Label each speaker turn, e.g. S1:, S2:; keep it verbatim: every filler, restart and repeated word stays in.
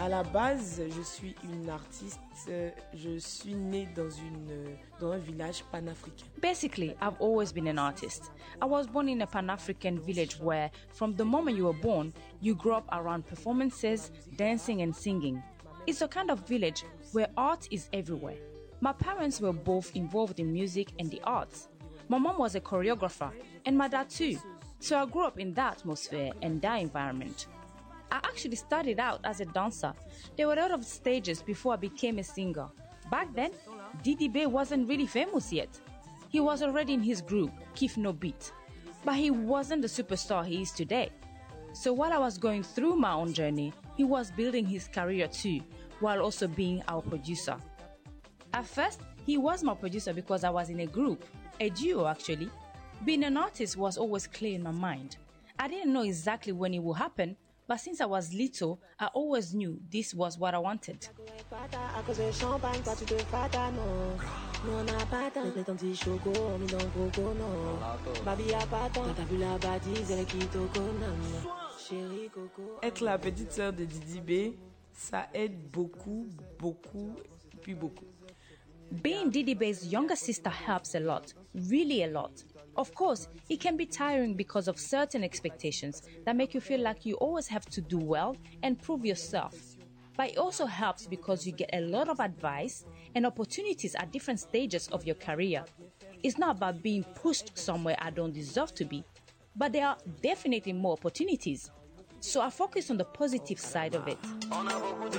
S1: À la base, je suis une artiste. Je suis née dans une dans un village panafricain.
S2: Basically, I've always been an artist. I was born in a Pan-African village where, from the moment you were born, you grew up around performances, dancing and singing. It's a kind of village where art is everywhere. My parents were both involved in music and the arts. My mom was a choreographer, and my dad too. So I grew up in that atmosphere and that environment. I actually started out as a dancer. There were a lot of stages before I became a singer. Back then, Didi Bey wasn't really famous yet. He was already in his group, Kif No Beat. But he wasn't the superstar he is today. So while I was going through my own journey, he was building his career too, while also being our producer. At first, he was my producer because I was in a group, a duo actually. Being an artist was always clear in my mind. I didn't know exactly when it would happen, but since I was little, I always knew this was what I wanted.
S1: Être la petite sœur de Didi Bey, ça aide beaucoup, beaucoup, puis beaucoup.
S2: Being Didi Bey's younger sister helps a lot, really a lot. Of course, it can be tiring because of certain expectations that make you feel like you always have to do well and prove yourself. But it also helps because you get a lot of advice and opportunities at different stages of your career. It's not about being pushed somewhere I don't deserve to be, but there are definitely more opportunities. So I focus on the positive side of it.